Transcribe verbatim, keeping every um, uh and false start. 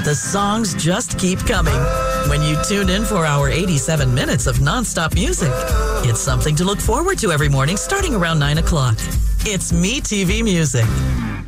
The songs just keep coming. When you tune in for our eighty-seven minutes of nonstop music, it's something to look forward to every morning starting around nine o'clock. It's Me T V Music.